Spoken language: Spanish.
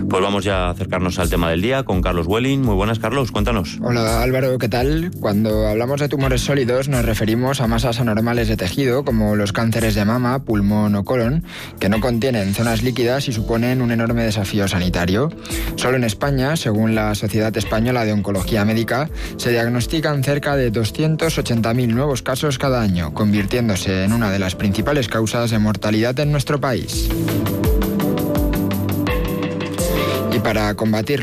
Pues vamos ya a acercarnos al tema del día con Carlos Welling. Muy buenas, Carlos, cuéntanos. Hola Álvaro, ¿qué tal? Cuando hablamos de tumores sólidos nos referimos a masas anormales de tejido como los cánceres de mama, pulmón o colon, que no contienen zonas líquidas y suponen un enorme desafío sanitario. Solo en España, según la Sociedad Española de Oncología Médica, se diagnostican cerca de 280.000 nuevos casos cada año, convirtiéndose en una de las principales causas de mortalidad en nuestro país. Y para combatir